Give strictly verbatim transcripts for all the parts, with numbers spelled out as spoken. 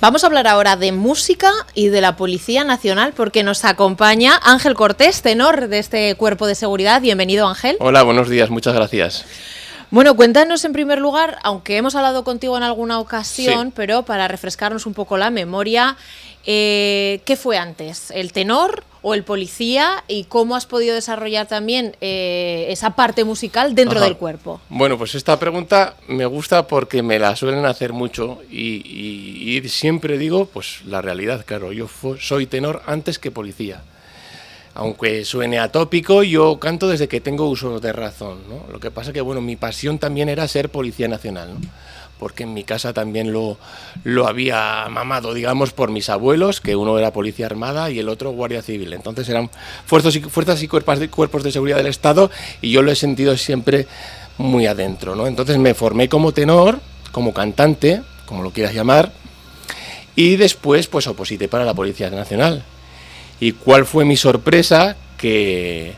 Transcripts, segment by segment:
Vamos a hablar ahora de música y de la Policía Nacional porque nos acompaña Ángel Cortés, tenor de este cuerpo de seguridad. Bienvenido, Ángel. Hola, buenos días, muchas gracias. Bueno, cuéntanos en primer lugar, aunque hemos hablado contigo en alguna ocasión, sí, pero para refrescarnos un poco la memoria, eh, ¿qué fue antes? ¿El tenor o el policía? ¿Y cómo has podido desarrollar también eh, esa parte musical dentro Ajá. del cuerpo? Bueno, pues esta pregunta me gusta porque me la suelen hacer mucho y, y, y siempre digo, pues la realidad, claro, yo soy tenor antes que policía. Aunque suene atópico, yo canto desde que tengo uso de razón, ¿no? Lo que pasa que, bueno, mi pasión también era ser policía nacional, ¿no? Porque en mi casa también lo, lo había mamado, digamos, por mis abuelos, que uno era policía armada y el otro guardia civil. Entonces eran fuerzas y, fuerzas y cuerpos, de, cuerpos de seguridad del Estado y yo lo he sentido siempre muy adentro, ¿no? Entonces me formé como tenor, como cantante, como lo quieras llamar, y después pues oposité para la Policía Nacional. ¿Y cuál fue mi sorpresa? Que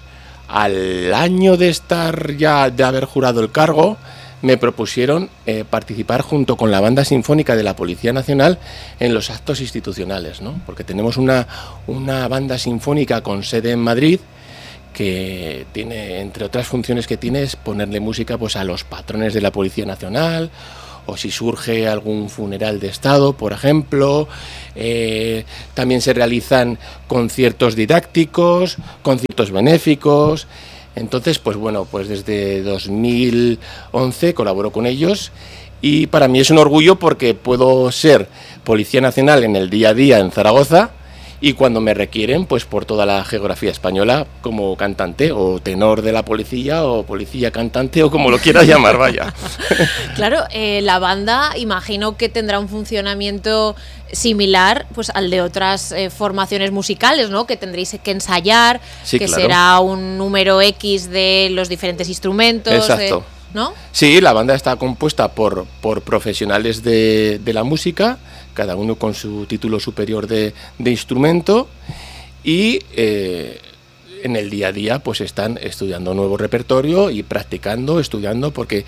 al año de estar ya, de haber jurado el cargo, me propusieron eh, participar junto con la Banda Sinfónica de la Policía Nacional en los actos institucionales, ¿no? Porque tenemos una, una banda sinfónica con sede en Madrid que tiene, entre otras funciones que tiene, es ponerle música pues, a los patrones de la Policía Nacional, o si surge algún funeral de Estado, por ejemplo. Eh, también se realizan conciertos didácticos, conciertos benéficos. Entonces, pues bueno, pues desde dos mil once colaboro con ellos y para mí es un orgullo porque puedo ser Policía Nacional en el día a día en Zaragoza y cuando me requieren, pues por toda la geografía española como cantante o tenor de la policía o policía cantante o como lo quieras llamar, vaya. Claro, eh, la banda imagino que tendrá un funcionamiento similar pues al de otras eh, formaciones musicales, ¿no? Que tendréis que ensayar, sí, que claro. será un número X de los diferentes instrumentos. Exacto. Eh, ¿no? Sí, la banda está compuesta por, por profesionales de, de la música, cada uno con su título superior de, de instrumento y eh, en el día a día pues están estudiando nuevo repertorio y practicando, estudiando porque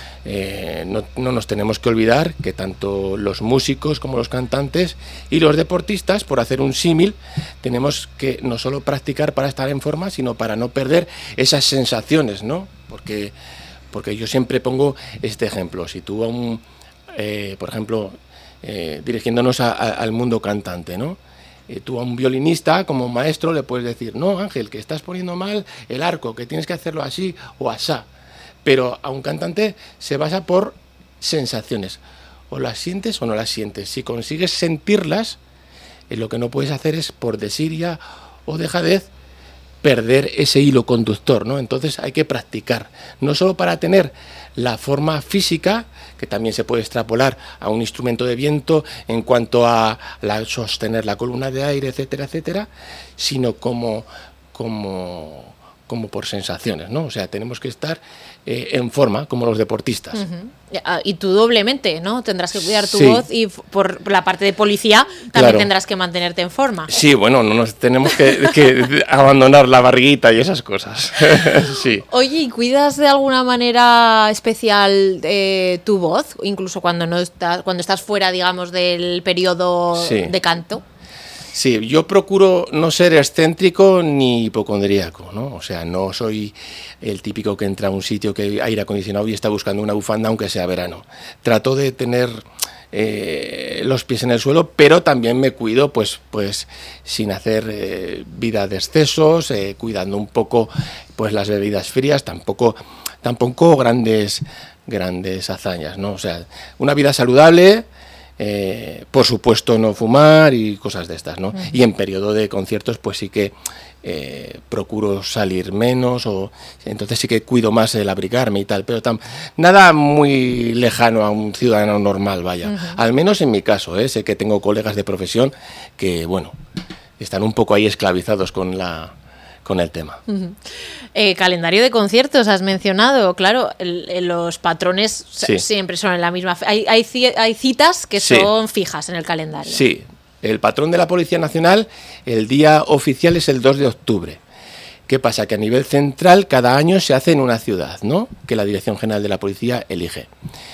eh, no, no nos tenemos que olvidar que tanto los músicos como los cantantes y los deportistas, por hacer un símil, tenemos que no solo practicar para estar en forma, sino para no perder esas sensaciones, ¿no? Porque, porque yo siempre pongo este ejemplo, si tú a un, eh, por ejemplo, Eh, dirigiéndonos a, a, al mundo cantante, ¿no? Eh, tú a un violinista como maestro le puedes decir, no, Ángel, que estás poniendo mal el arco, que tienes que hacerlo así o asá. Pero a un cantante se basa por sensaciones. O las sientes o no las sientes. Si consigues sentirlas, eh, lo que no puedes hacer es, por desidia o dejadez, perder ese hilo conductor, ¿no? Entonces hay que practicar, no solo para tener la forma física, que también se puede extrapolar a un instrumento de viento en cuanto a la, sostener la columna de aire, etcétera, etcétera, sino como, como, como por sensaciones, ¿no? O sea, tenemos que estar eh, en forma, como los deportistas. Uh-huh. Y tú doblemente, ¿no? Tendrás que cuidar tu sí. voz y por la parte de policía también claro. tendrás que mantenerte en forma. Sí, bueno, no nos tenemos que, que abandonar la barriguita y esas cosas. Sí. Oye, ¿y cuidas de alguna manera especial eh, tu voz? Incluso cuando no estás, cuando estás fuera, digamos, del periodo sí. de canto. Sí, yo procuro no ser excéntrico ni hipocondríaco, ¿no? O sea, no soy el típico que entra a un sitio que hay aire acondicionado y está buscando una bufanda aunque sea verano. Trato de tener eh, los pies en el suelo, pero también me cuido pues, pues sin hacer eh, vida de excesos, eh, cuidando un poco pues las bebidas frías, tampoco, tampoco grandes, grandes hazañas, ¿no? O sea, una vida saludable. Eh, por supuesto no fumar y cosas de estas, ¿no? Uh-huh. Y en periodo de conciertos pues sí que eh, procuro salir menos o entonces sí que cuido más el abrigarme y tal, pero tam, nada muy lejano a un ciudadano normal, vaya. Uh-huh. Al menos en mi caso, ¿eh? Sé que tengo colegas de profesión que, bueno, están un poco ahí esclavizados con la con el tema. Uh-huh. Eh, calendario de conciertos has mencionado, claro, el, el, los patrones sí. siempre son en la misma. Hay, hay, hay citas que sí. son fijas en el calendario. Sí, el patrón de la Policía Nacional, el día oficial es el dos de octubre. ¿Qué pasa? Que a nivel central cada año se hace en una ciudad, ¿no? Que la Dirección General de la Policía elige.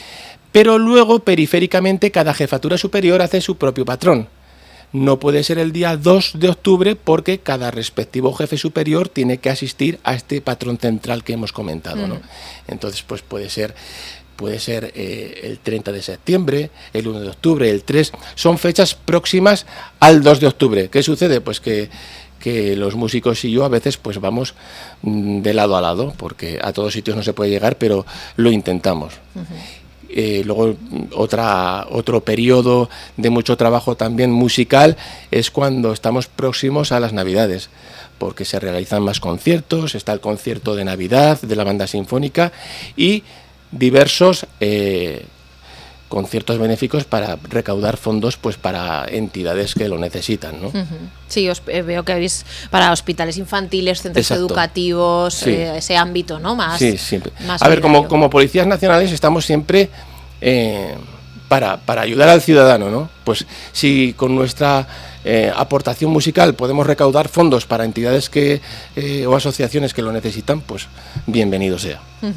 pero luego periféricamente cada jefatura superior hace su propio patrón. No puede ser el día dos de octubre porque cada respectivo jefe superior tiene que asistir a este patrón central que hemos comentado, ¿no? Entonces, pues puede ser, puede ser eh, el treinta de septiembre, el uno de octubre, el tres, son fechas próximas al dos de octubre. ¿Qué sucede? Pues que, que los músicos y yo a veces pues vamos de lado a lado, porque a todos sitios no se puede llegar, pero lo intentamos. Uh-huh. Eh, luego otra, otro periodo de mucho trabajo también musical es cuando estamos próximos a las Navidades, porque se realizan más conciertos, está el concierto de Navidad de la banda sinfónica y diversos eh, conciertos benéficos para recaudar fondos pues para entidades que lo necesitan, ¿no? Uh-huh. Sí, os, eh, veo que habéis para hospitales infantiles, centros Exacto. educativos, sí. eh, ese ámbito, ¿no? Más, sí, siempre. Más a ver, como, como policías nacionales estamos siempre eh, para, para ayudar al ciudadano, ¿no? Pues si con nuestra eh, aportación musical podemos recaudar fondos para entidades que eh, o asociaciones que lo necesitan, pues bienvenido sea. Uh-huh.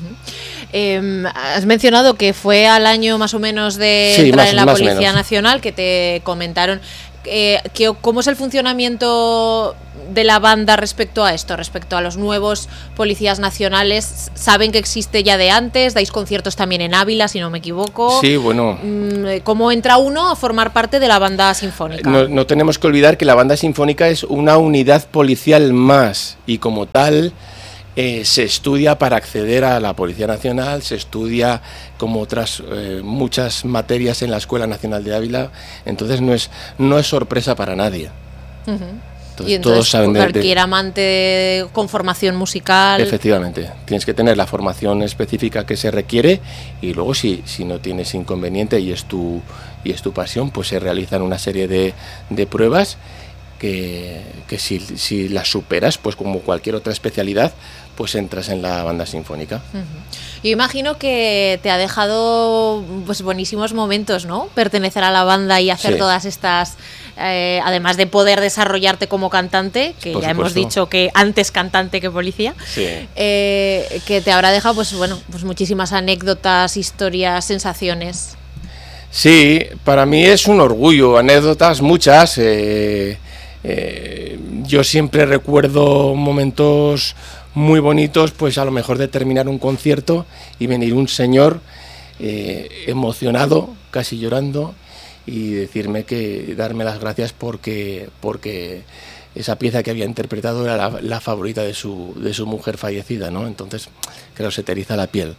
Eh, has mencionado que fue al año más o menos de sí, entrar más, en la Policía Nacional que te comentaron eh, que, cómo es el funcionamiento de la banda respecto a esto, respecto a los nuevos policías nacionales. ¿Saben que existe ya de antes? ¿Dais conciertos también en Ávila, si no me equivoco? Sí, bueno. ¿Cómo entra uno a formar parte de la banda sinfónica? No, no tenemos que olvidar que la banda sinfónica es una unidad policial más y como tal Eh, se estudia para acceder a la Policía Nacional, se estudia como otras eh, muchas materias en la Escuela Nacional de Ávila, entonces no es no es sorpresa para nadie. Uh-huh. Entonces, y entonces todos saben de, cualquier de, amante con formación musical. Efectivamente, tienes que tener la formación específica que se requiere y luego si, si no tienes inconveniente y es tu y es tu pasión, pues se realizan una serie de, de pruebas que, que si, si las superas, pues como cualquier otra especialidad, pues entras en la banda sinfónica. Uh-huh. Yo imagino que te ha dejado pues buenísimos momentos, ¿no? Pertenecer a la banda y hacer sí. todas estas, eh, además de poder desarrollarte como cantante, que Por ya supuesto. hemos dicho que antes cantante que policía, sí. eh, que te habrá dejado pues bueno, pues muchísimas anécdotas, historias, sensaciones. Sí, para mí es un orgullo, anécdotas muchas. Eh, eh, yo siempre recuerdo momentos muy bonitos, pues a lo mejor de terminar un concierto y venir un señor eh, emocionado, casi llorando, y decirme que darme las gracias porque porque esa pieza que había interpretado era la, la favorita de su de su mujer fallecida, ¿no? Entonces, claro, se te eriza la piel.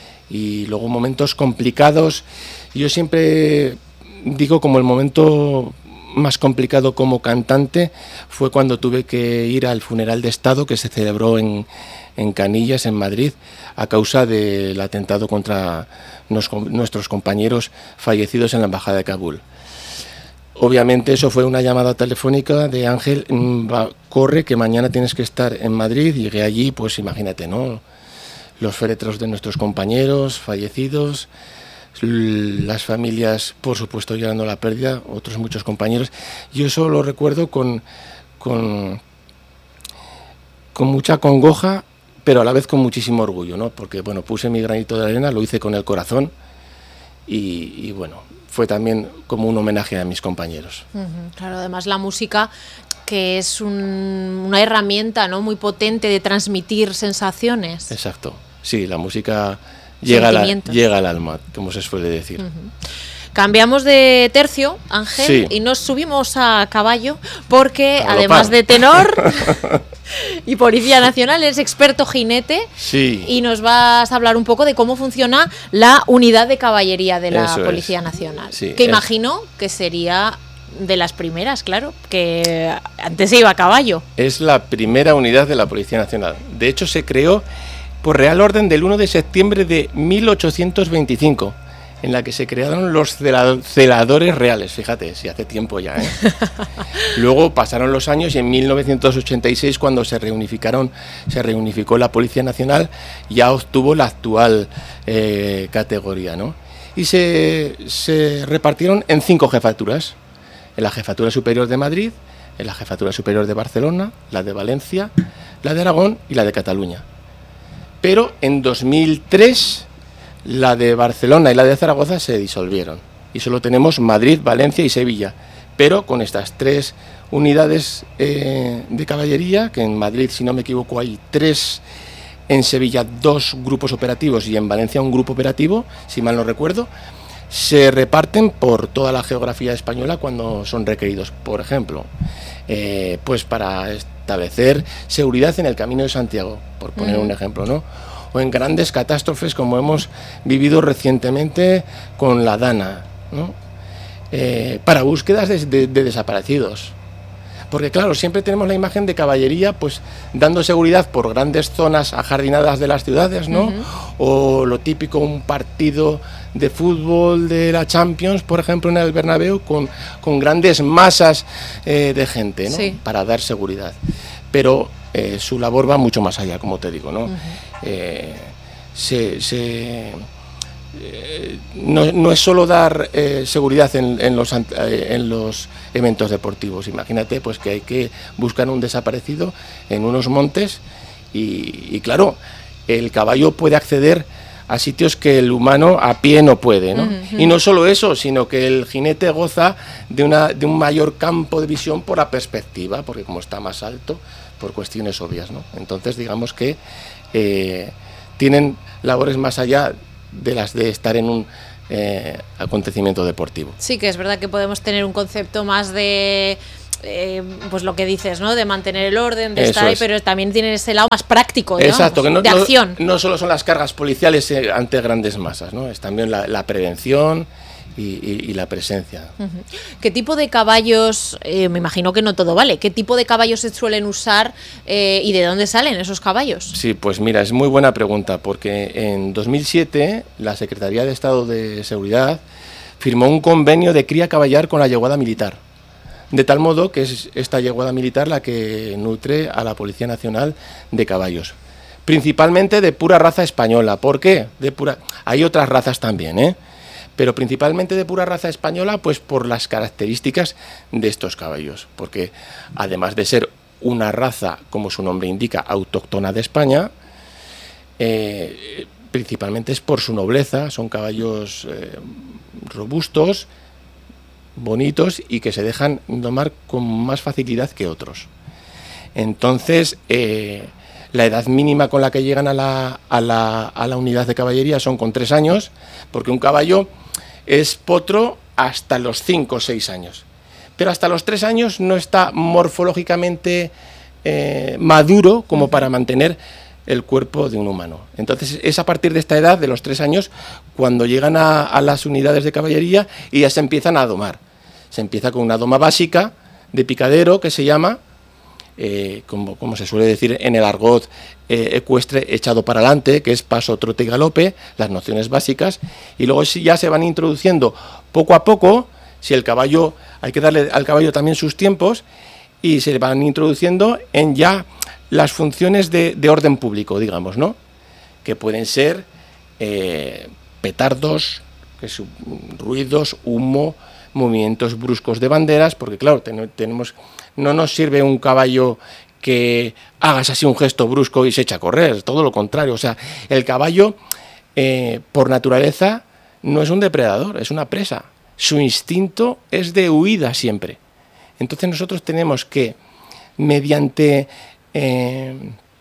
Y luego momentos complicados, yo siempre digo como el momento más complicado como cantante fue cuando tuve que ir al funeral de Estado que se celebró en, en Canillas, en Madrid, a causa del atentado contra nos, nuestros compañeros fallecidos en la Embajada de Kabul. Obviamente eso fue una llamada telefónica de Ángel, va, corre que mañana tienes que estar en Madrid. Llegué allí, pues imagínate, ¿no? Los féretros de nuestros compañeros fallecidos, las familias, por supuesto, llorando la pérdida, otros muchos compañeros. Yo eso lo recuerdo con, con, con mucha congoja, pero a la vez con muchísimo orgullo, ¿no? Porque, bueno, puse mi granito de arena, lo hice con el corazón y, y bueno, fue también como un homenaje a mis compañeros. Uh-huh, claro, además la música, que es un, una herramienta, ¿no?, muy potente de transmitir sensaciones. Exacto, sí, la música llega, a la, llega al alma, como se suele decir. Uh-huh. Cambiamos de tercio, Ángel, sí. y nos subimos a caballo, porque a además de tenor y Policía Nacional, eres experto jinete, sí. y nos vas a hablar un poco de cómo funciona la unidad de caballería de la Eso Policía es. Nacional, sí, que es. imagino que sería de las primeras, claro, que antes se iba a caballo. Es la primera unidad de la Policía Nacional. De hecho, se creó por Real Orden del uno de septiembre de mil ochocientos veinticinco, en la que se crearon los celadores reales. Fíjate, si hace tiempo ya, ¿eh? Luego pasaron los años y en mil novecientos ochenta y seis, cuando se reunificaron, se reunificó la Policía Nacional, ya obtuvo la actual eh, categoría, ¿no? Y se, se repartieron en cinco jefaturas: en la Jefatura Superior de Madrid, en la Jefatura Superior de Barcelona, la de Valencia, la de Aragón y la de Cataluña. Pero en dos mil tres La de Barcelona y la de Zaragoza se disolvieron y solo tenemos Madrid, Valencia y Sevilla, pero con estas tres unidades eh, de caballería, que en Madrid, si no me equivoco, hay tres, en Sevilla dos grupos operativos y en Valencia un grupo operativo, si mal no recuerdo, se reparten por toda la geografía española cuando son requeridos. Por ejemplo, eh, pues para establecer seguridad en el Camino de Santiago, por poner mm. un ejemplo, ¿no? O en grandes catástrofes como hemos vivido recientemente con la Dana, ¿no? Eh, para búsquedas de, de, de desaparecidos. Porque claro, siempre tenemos la imagen de caballería pues dando seguridad por grandes zonas ajardinadas de las ciudades, ¿no? Uh-huh. O lo típico, un partido de fútbol de la Champions, por ejemplo, en el Bernabéu, con, con grandes masas eh, de gente, ¿no? Sí. Para dar seguridad. Pero eh, su labor va mucho más allá, como te digo, ¿no? Uh-huh. eh, se... se Eh, no, no es solo dar eh, seguridad en, en, los, eh, en los eventos deportivos. Imagínate pues que hay que buscar un desaparecido en unos montes y, y claro, el caballo puede acceder a sitios que el humano a pie no puede, ¿no? Uh-huh. Y no solo eso, sino que el jinete goza de, una, de un mayor campo de visión por la perspectiva, porque como está más alto, por cuestiones obvias, ¿no? Entonces digamos que eh, tienen labores más allá de las de estar en un eh, acontecimiento deportivo. Sí, que es verdad que podemos tener un concepto más de eh, pues lo que dices, ¿no? De mantener el orden, de Eso estar ahí, es. Pero también tienen ese lado más práctico, ¿no? Exacto, que no, de no, acción. No solo son las cargas policiales eh, ante grandes masas, ¿no? Es también la, la prevención y, y, y la presencia. Uh-huh. ¿Qué tipo de caballos, eh, me imagino que no todo vale, qué tipo de caballos se suelen usar eh, y de dónde salen esos caballos? Sí, pues mira, es muy buena pregunta, porque en dos mil siete la Secretaría de Estado de Seguridad firmó un convenio de cría caballar con la yeguada militar, de tal modo que es esta yeguada militar la que nutre a la Policía Nacional de caballos, principalmente de pura raza española. ¿Por qué? De pura... Hay otras razas también, ¿eh? Pero principalmente de pura raza española, pues por las características de estos caballos, porque además de ser una raza, como su nombre indica, autóctona de España, eh, principalmente es por su nobleza. Son caballos eh, robustos, bonitos y que se dejan domar con más facilidad que otros. Entonces, eh, la edad mínima con la que llegan a la, a, la, a la unidad de caballería son con tres años, porque un caballo es potro hasta los cinco o seis años. Pero hasta los tres años no está morfológicamente eh, maduro como para mantener el cuerpo de un humano. Entonces es a partir de esta edad, de los tres años, cuando llegan a, a las unidades de caballería y ya se empiezan a domar. Se empieza con una doma básica de picadero, que se llama, eh, como, como se suele decir en el argot eh, ecuestre, echado para adelante, que es paso, trote y galope, las nociones básicas, y luego ya se van introduciendo poco a poco. Si el caballo, hay que darle al caballo también sus tiempos, y se van introduciendo en ya las funciones de, de orden público, digamos, ¿no? Que pueden ser eh, petardos, que es, ruidos, humo, movimientos bruscos de banderas, porque claro, ten, tenemos, no nos sirve un caballo que hagas así un gesto brusco y se echa a correr, todo lo contrario. O sea, el caballo, eh, por naturaleza, no es un depredador, es una presa. Su instinto es de huida siempre. Entonces nosotros tenemos que, mediante eh,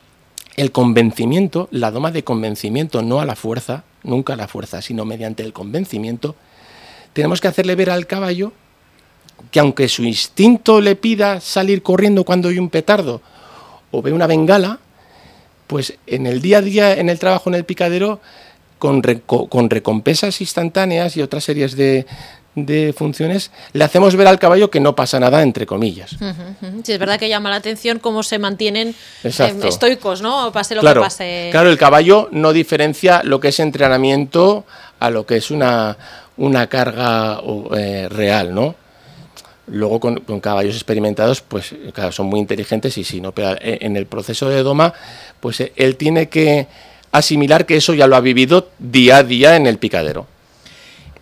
el convencimiento, la doma de convencimiento, no a la fuerza, nunca a la fuerza, sino mediante el convencimiento, tenemos que hacerle ver al caballo que aunque su instinto le pida salir corriendo cuando hay un petardo o ve una bengala, pues en el día a día, en el trabajo en el picadero, con, reco- con recompensas instantáneas y otras series de, de funciones, le hacemos ver al caballo que no pasa nada, entre comillas. Uh-huh, uh-huh. Sí, es verdad que llama la atención cómo se mantienen eh, estoicos, ¿no? Pase lo claro, que pase. Claro, el caballo no diferencia lo que es entrenamiento a lo que es una, una carga eh, real, ¿no? Luego con, con caballos experimentados, pues claro, son muy inteligentes y sí, ¿no? Pero en el proceso de doma, pues él tiene que asimilar que eso ya lo ha vivido día a día en el picadero.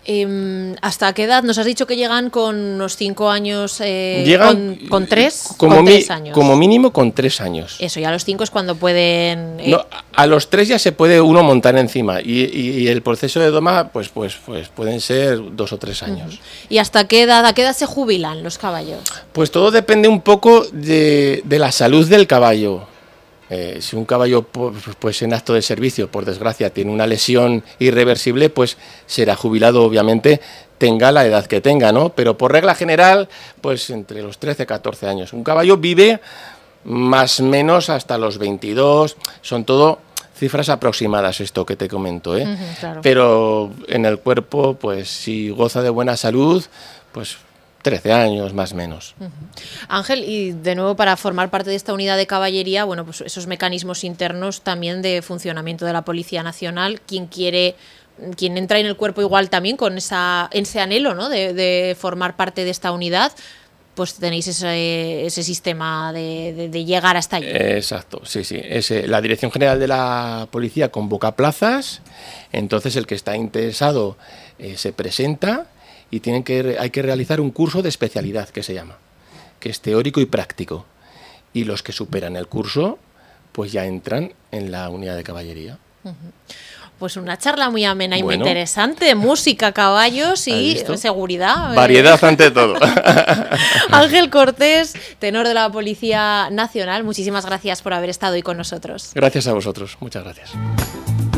Eh, ¿Hasta qué edad? Nos has dicho que llegan con unos cinco años, eh, llegan con, con tres, como con mi, tres años. Como mínimo con tres años. Eso, ya a los cinco es cuando pueden... Eh... No, a los tres ya se puede uno montar encima y, y, y el proceso de doma pues, pues, pues pueden ser dos o tres años. Uh-huh. ¿Y hasta qué edad, a qué edad se jubilan los caballos? Pues todo depende un poco de, de la salud del caballo. Eh, si un caballo pues en acto de servicio, por desgracia, tiene una lesión irreversible, pues será jubilado, obviamente, tenga la edad que tenga, ¿no? Pero por regla general, pues entre los trece y catorce años. Un caballo vive más o menos hasta los veintidós, son todo cifras aproximadas esto que te comento, ¿eh? Uh-huh, claro. Pero en el cuerpo, pues si goza de buena salud, pues trece años más o menos. Uh-huh. Ángel, y de nuevo para formar parte de esta unidad de caballería, bueno, pues esos mecanismos internos también de funcionamiento de la Policía Nacional, quien quiere, quien entra en el cuerpo igual también con esa, ese anhelo, ¿no?, de, de formar parte de esta unidad, pues tenéis ese, ese sistema de, de, de llegar hasta allí. Exacto, sí, sí. Ese, la Dirección General de la Policía convoca plazas, entonces el que está interesado eh, se presenta y tienen que, hay que realizar un curso de especialidad, que se llama, que es teórico y práctico. Y los que superan el curso, pues ya entran en la unidad de caballería. Uh-huh. Pues una charla muy amena y bueno, muy interesante. Música, caballos y seguridad. Variedad ante todo. Ángel Cortés, tenor de la Policía Nacional, muchísimas gracias por haber estado hoy con nosotros. Gracias a vosotros, muchas gracias.